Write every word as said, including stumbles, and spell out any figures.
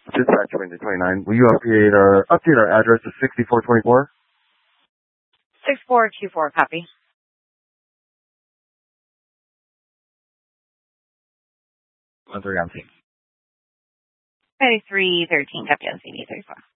Dispatch Wednesday twenty-nine. Will you update our, update our address to sixty-four twenty-four? six four two four, copy. one three on scene. thirty-three thirteen, copy on C D thirty-four.